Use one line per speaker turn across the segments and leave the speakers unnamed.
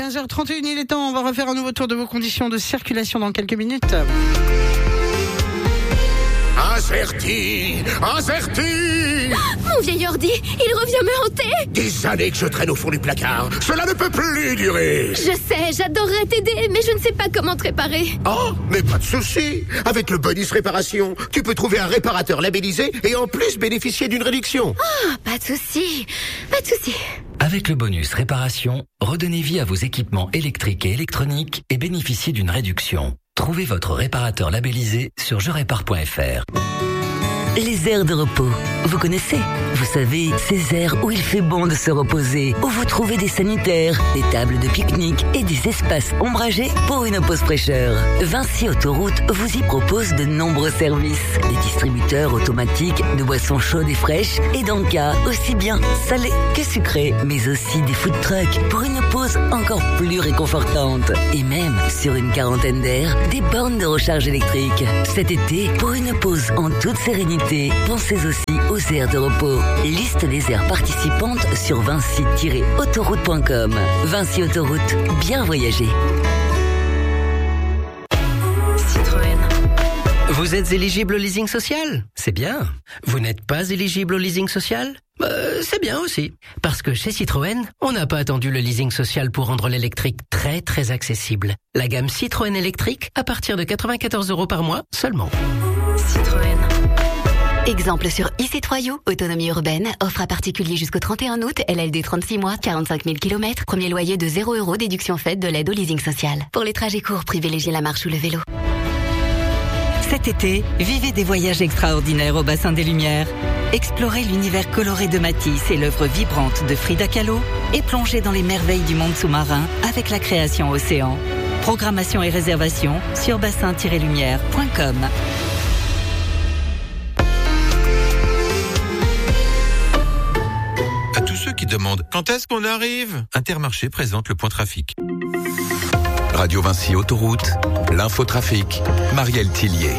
15h31, il est temps, on va refaire un nouveau tour de vos conditions de circulation dans quelques minutes.
Acerti.
Mon vieil ordi, il revient me hanter.
Des années que je traîne au fond du placard. Cela ne peut plus durer.
Je sais, j'adorerais t'aider, mais je ne sais pas comment te réparer.
Oh, mais pas de souci. Avec le bonus réparation, tu peux trouver un réparateur labellisé et en plus bénéficier d'une réduction.
Oh, pas de souci.
Avec le bonus réparation, redonnez vie à vos équipements électriques et électroniques et bénéficiez d'une réduction. Trouvez votre réparateur labellisé sur jerépare.fr.
Les aires de repos, vous connaissez? Vous savez, ces aires où il fait bon de se reposer, où vous trouvez des sanitaires, des tables de pique-nique et des espaces ombragés pour une pause fraîcheur. Vinci Autoroute vous y propose de nombreux services. Des distributeurs automatiques de boissons chaudes et fraîches et d'encas aussi bien salés que sucrés, mais aussi des food trucks pour une pause encore plus réconfortante. Et même, sur une quarantaine d'aires, des bornes de recharge électrique. Cet été, pour une pause en toute sérénité, pensez aussi aux aires de repos. Liste des aires participantes sur vinci-autoroute.com. Vinci Autoroute, bien voyager.
Citroën. Vous êtes éligible au leasing social? C'est bien. Vous n'êtes pas éligible au leasing social? C'est bien aussi. Parce que chez Citroën, on n'a pas attendu le leasing social pour rendre l'électrique très très accessible. La gamme Citroën électrique à partir de 94 € par mois seulement. Citroën.
Exemple sur e-C3U, autonomie urbaine, offre à particulier jusqu'au 31 août, LLD 36 mois, 45 000 km, premier loyer de 0 €, déduction faite de l'aide au leasing social. Pour les trajets courts, privilégiez la marche ou le vélo.
Cet été, vivez des voyages extraordinaires au bassin des Lumières. Explorez l'univers coloré de Matisse et l'œuvre vibrante de Frida Kahlo et plongez dans les merveilles du monde sous-marin avec la création Océan. Programmation et réservation sur bassin-lumière.com.
À tous ceux qui demandent quand est-ce qu'on arrive, Intermarché présente le point trafic.
Radio Vinci Autoroute, l'infotrafic, Marielle Tillier.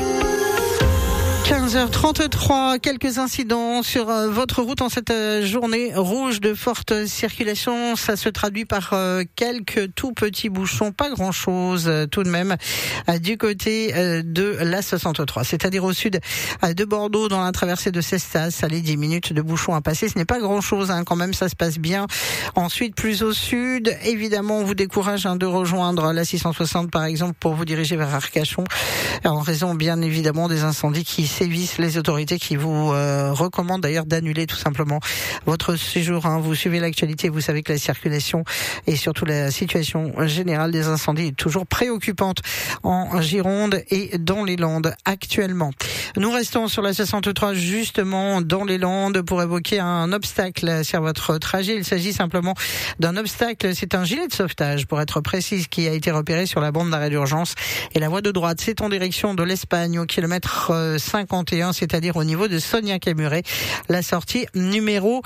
15h33, quelques incidents sur votre route en cette journée rouge de forte circulation. Ça se traduit par quelques tout petits bouchons, pas grand-chose tout de même, du côté de la 63, c'est-à-dire au sud de Bordeaux, dans la traversée de Cestas. Allez, 10 minutes de bouchons à passer, ce n'est pas grand-chose quand même, ça se passe bien. Ensuite, plus au sud, évidemment, on vous décourage de rejoindre la 660 par exemple pour vous diriger vers Arcachon, en raison bien évidemment des incendies qui sévissent. Les autorités qui vous recommandent d'ailleurs d'annuler tout simplement votre séjour. Vous suivez l'actualité, vous savez que la circulation et surtout la situation générale des incendies est toujours préoccupante en Gironde et dans les Landes actuellement. Nous restons sur la 63 justement dans les Landes pour évoquer un obstacle sur votre trajet. Il s'agit simplement d'un obstacle, c'est un gilet de sauvetage pour être précise, qui a été repéré sur la bande d'arrêt d'urgence et la voie de droite. C'est en direction de l'Espagne au kilomètre 51, c'est-à-dire au niveau de Sonia-Camuret, la sortie numéro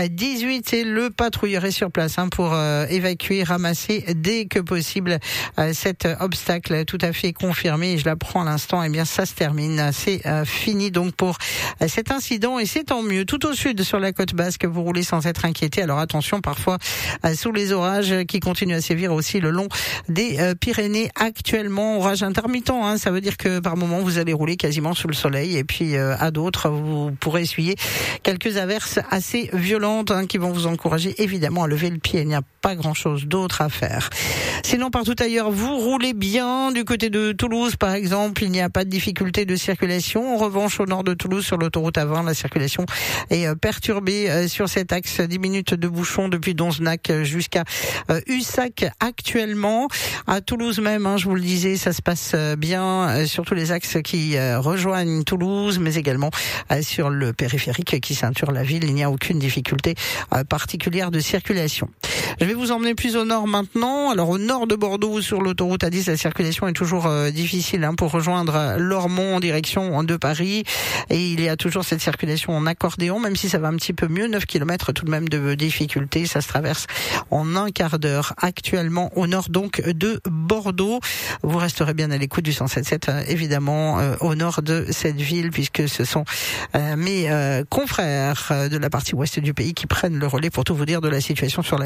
18. Et le patrouilleur est sur place pour évacuer, ramasser dès que possible cet obstacle tout à fait confirmé. Et je l'apprends à l'instant, bien ça se termine. C'est fini donc pour cet incident et c'est tant mieux. Tout au sud sur la côte basque, vous roulez sans être inquiété. Alors attention parfois sous les orages qui continuent à sévir aussi le long des Pyrénées actuellement. Orage intermittent, ça veut dire que par moment vous allez rouler quasiment sous le soleil et puis à d'autres vous pourrez essuyer quelques averses assez violentes qui vont vous encourager évidemment à lever le pied. Il n'y a pas grand chose d'autre à faire. Sinon partout ailleurs vous roulez bien. Du côté de Toulouse par exemple, il n'y a pas de difficulté de circulation. En revanche au nord de Toulouse sur l'autoroute A20, la circulation est perturbée sur cet axe. 10 minutes de bouchon depuis Donzenac jusqu'à Ussac actuellement. À Toulouse même, je vous le disais, ça se passe bien sur tous les axes qui rejoignent Toulouse, mais également sur le périphérique qui ceinture la ville. Il n'y a aucune difficulté particulière de circulation. Je vais vous emmener plus au nord maintenant. Alors au nord de Bordeaux, sur l'autoroute A10, la circulation est toujours difficile pour rejoindre Lormont en direction de Paris. Et il y a toujours cette circulation en accordéon, même si ça va un petit peu mieux. 9 km tout de même de difficulté. Ça se traverse en un quart d'heure actuellement au nord donc de Bordeaux. Vous resterez bien à l'écoute du 107.7 évidemment au nord de cette ville, puisque ce sont mes confrères de la partie ouest du pays qui prennent le relais pour tout vous dire de la situation sur la 10 pour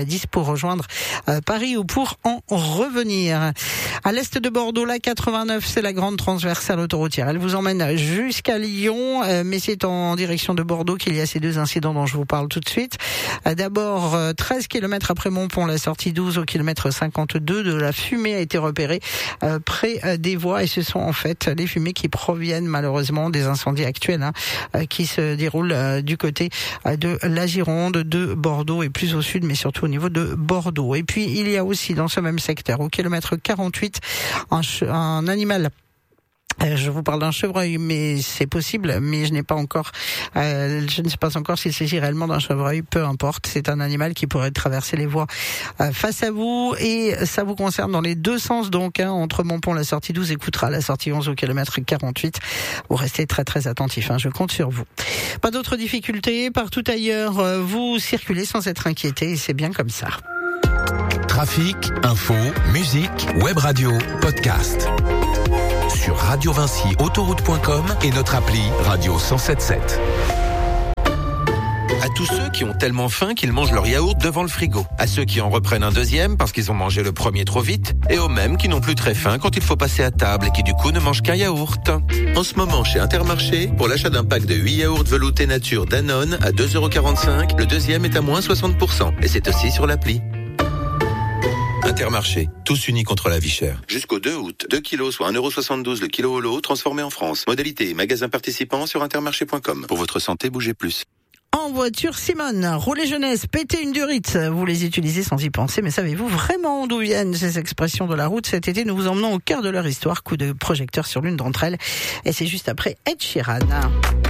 rejoindre Paris ou pour en revenir. À l'est de Bordeaux, la 89, c'est la grande transversale autoroutière. Elle vous emmène jusqu'à Lyon, mais c'est en direction de Bordeaux qu'il y a ces deux incidents dont je vous parle tout de suite. D'abord, 13 km après Montpont, la sortie 12 au kilomètre 52, de la fumée a été repérée près des voies, et ce sont en fait les fumées qui proviennent malheureusement des incendies actuels qui se déroulent du côté de la Gironde, de Bordeaux et plus au sud, mais surtout au niveau de Bordeaux. Et puis il y a aussi dans ce même secteur, au kilomètre 48, un animal. Je vous parle d'un chevreuil, mais c'est possible, mais je ne sais pas encore s'il s'agit réellement d'un chevreuil, peu importe. C'est un animal qui pourrait traverser les voies face à vous, et ça vous concerne dans les deux sens, donc, entre Montpont, la sortie 12 et Coutras, la sortie 11 au kilomètre 48. Vous restez très très attentifs, je compte sur vous. Pas d'autres difficultés, partout ailleurs, vous circulez sans être inquiétés, et c'est bien comme ça.
Trafic, info, musique, web radio, podcast. Sur Radio Vinci, autoroute.com et notre appli Radio 107.7.
À tous ceux qui ont tellement faim qu'ils mangent leur yaourt devant le frigo. À ceux qui en reprennent un deuxième parce qu'ils ont mangé le premier trop vite. Et aux mêmes qui n'ont plus très faim quand il faut passer à table et qui du coup ne mangent qu'un yaourt. En ce moment chez Intermarché, pour l'achat d'un pack de 8 yaourts veloutés nature Danone à 2,45 €, le deuxième est à moins 60%. Et c'est aussi sur l'appli. Intermarché, tous unis contre la vie chère. Jusqu'au 2 août, 2 kilos, soit 1,72 € le kilo au lot, transformé en France. Modalité, magasin participant sur intermarché.com. Pour votre santé, bougez plus.
En voiture, Simone, roulez jeunesse, pétez une durite. Vous les utilisez sans y penser, mais savez-vous vraiment d'où viennent ces expressions de la route? Cet été, nous vous emmenons au cœur de leur histoire. Coup de projecteur sur l'une d'entre elles. Et c'est juste après Ed Sheeran.